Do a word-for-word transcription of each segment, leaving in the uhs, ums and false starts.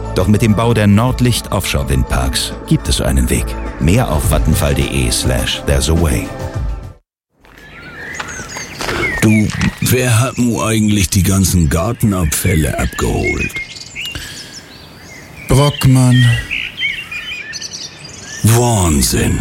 Doch mit dem Bau der Nordlicht Offshore Windparks gibt es einen Weg. Mehr auf vattenfall.de slash there's a way. Du, wer hat mu eigentlich die ganzen Gartenabfälle abgeholt? Brockmann. Wahnsinn.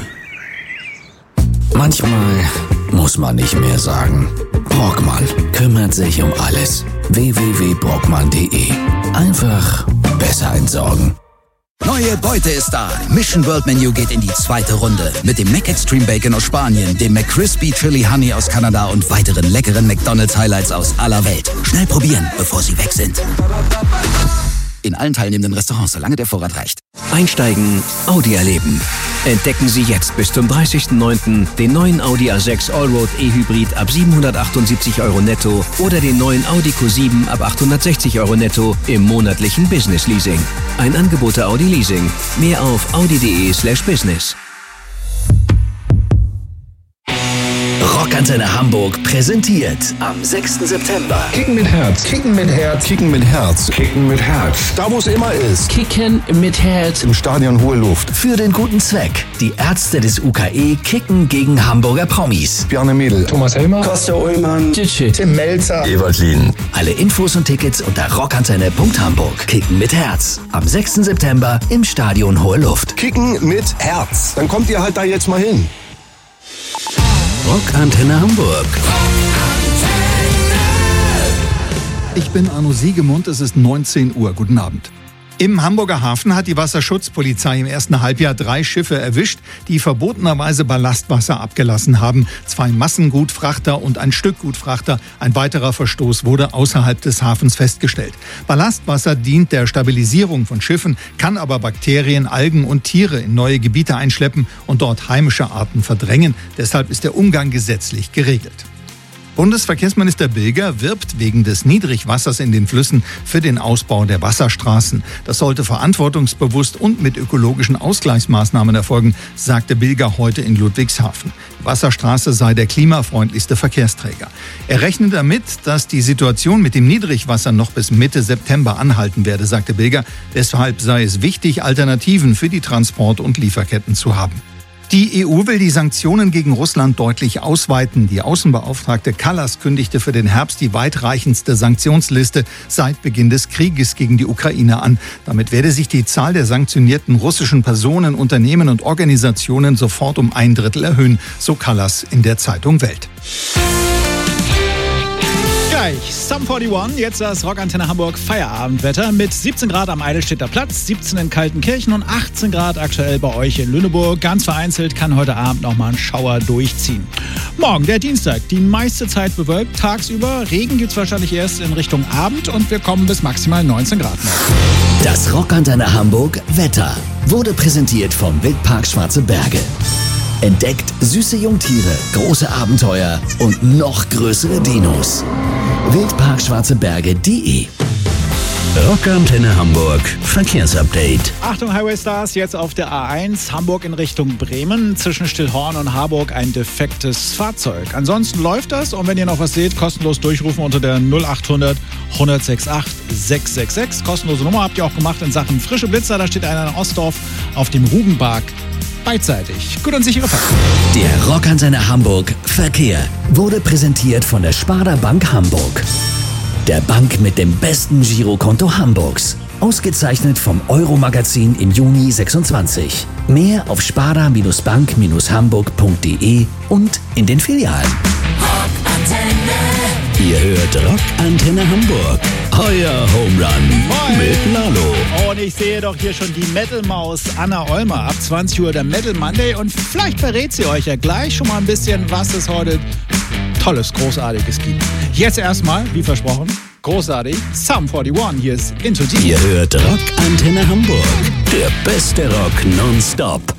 Manchmal muss man nicht mehr sagen. Brockmann kümmert sich um alles. w w w punkt brockmann punkt de. Einfach besser entsorgen. Neue Beute ist da. Mission World Menu geht in die zweite Runde. Mit dem Mac Extreme Bacon aus Spanien, dem McCrispy Chili Honey aus Kanada und weiteren leckeren McDonald's Highlights aus aller Welt. Schnell probieren, bevor sie weg sind. In allen teilnehmenden Restaurants, solange der Vorrat reicht. Einsteigen, Audi erleben. Entdecken Sie jetzt bis zum dreißigsten neunten den neuen Audi A sechs Allroad E-Hybrid ab siebenhundertachtundsiebzig Euro netto oder den neuen Audi Q sieben ab achthundertsechzig Euro netto im monatlichen Business Leasing. Ein Angebot der Audi Leasing. Mehr auf audi.de slash business. Rockantenne Hamburg präsentiert am sechsten September Kicken mit Herz, Kicken mit Herz, Kicken mit Herz. Kicken mit Herz. Da, wo es immer ist. Kicken mit Herz. Im Stadion Hohe Luft. für den guten Zweck. Die Ärzte des U K E kicken gegen Hamburger Promis. Bjarne Mädel. Thomas Helmer, Costa Ullmann. Tim Melzer, Ewald Lien. Alle Infos und Tickets unter rockantenne punkt hamburg. Kicken mit Herz. Am sechsten September im Stadion Hohe Luft. Kicken mit Herz. Dann kommt ihr halt da jetzt mal hin. Rockantenne Hamburg. Ich bin Arno Siegemund, es ist neunzehn Uhr. Guten Abend. Im Hamburger Hafen hat die Wasserschutzpolizei im ersten Halbjahr drei Schiffe erwischt, die verbotenerweise Ballastwasser abgelassen haben. Zwei Massengutfrachter und ein Stückgutfrachter. Ein weiterer Verstoß wurde außerhalb des Hafens festgestellt. Ballastwasser dient der Stabilisierung von Schiffen, kann aber Bakterien, Algen und Tiere in neue Gebiete einschleppen und dort heimische Arten verdrängen. Deshalb ist der Umgang gesetzlich geregelt. Bundesverkehrsminister Bilger wirbt wegen des Niedrigwassers in den Flüssen für den Ausbau der Wasserstraßen. Das sollte verantwortungsbewusst und mit ökologischen Ausgleichsmaßnahmen erfolgen, sagte Bilger heute in Ludwigshafen. Die Wasserstraße sei der klimafreundlichste Verkehrsträger. Er rechnet damit, dass die Situation mit dem Niedrigwasser noch bis Mitte September anhalten werde, sagte Bilger. Deshalb sei es wichtig, Alternativen für die Transport- und Lieferketten zu haben. Die E U will die Sanktionen gegen Russland deutlich ausweiten. Die Außenbeauftragte Kallas kündigte für den Herbst die weitreichendste Sanktionsliste seit Beginn des Krieges gegen die Ukraine an. Damit werde sich die Zahl der sanktionierten russischen Personen, Unternehmen und Organisationen sofort um ein Drittel erhöhen, so Kallas in der Zeitung Welt. Gleich Sum einundvierzig, jetzt das Rockantenne Hamburg Feierabendwetter mit siebzehn Grad am Eidelstädter Platz, siebzehn in Kaltenkirchen und achtzehn Grad aktuell bei euch in Lüneburg. Ganz vereinzelt kann heute Abend nochmal ein Schauer durchziehen. Morgen, der Dienstag, die meiste Zeit bewölkt, tagsüber. Regen gibt's wahrscheinlich erst in Richtung Abend und wir kommen bis maximal neunzehn Grad noch. Das Rockantenne Hamburg Wetter wurde präsentiert vom Wildpark Schwarze Berge. Entdeckt süße Jungtiere, große Abenteuer und noch größere Dinos. Wildpark Schwarze Berge punkt de. Rockantenne Hamburg Verkehrsupdate. Achtung Highway Stars, jetzt auf der A eins, Hamburg in Richtung Bremen. Zwischen Stillhorn und Harburg ein defektes Fahrzeug. Ansonsten läuft das und wenn ihr noch was seht, kostenlos durchrufen unter der null achthundert hundertsechsundachtzig sechshundertsechsundsechzig. Kostenlose Nummer habt ihr auch gemacht in Sachen frische Blitzer. Da steht einer in Ostdorf auf dem Rugenpark. Beidseitig. Gut und sichere Fahrt. Der Rockantenne Hamburg Verkehr wurde präsentiert von der Sparda Bank Hamburg. Der Bank mit dem besten Girokonto Hamburgs. Ausgezeichnet vom Euro-Magazin im Juni sechsundzwanzig. Mehr auf sparda Bank Hamburg punkt de und in den Filialen. Ihr hört Rockantenne Hamburg. Euer Home Run Moin. mit Lalo. Und ich sehe doch hier schon die Metal-Maus Anna Olmer. Ab zwanzig Uhr der Metal Monday. Und vielleicht verrät sie euch ja gleich schon mal ein bisschen, was es heute Tolles, Großartiges gibt. Jetzt erstmal, wie versprochen, großartig, Sum einundvierzig. Hier ist Into Deep. Ihr hört Rockantenne Hamburg. Der beste Rock nonstop.